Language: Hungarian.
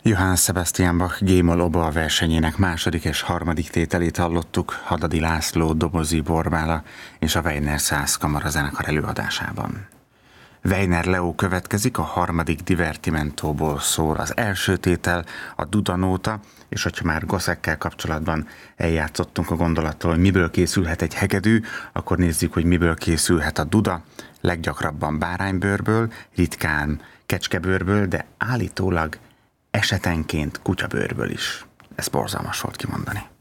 Johann Sebastian Bach G-moll oboa versenyének második és harmadik tételét hallottuk Hadadi László, Dobozi Borbála és a Weiner Szász kamarazenekar előadásában. Weiner Leó következik, a harmadik divertimentóból szól az első tétel, a Dudanóta, és hogyha már Gosszekkel kapcsolatban eljátszottunk a gondolattól, hogy miből készülhet egy hegedű, akkor nézzük, hogy miből készülhet a duda, leggyakrabban báránybőrből, ritkán kecskebőrből, de állítólag esetenként kutyabőrből is. Ez borzalmas volt kimondani.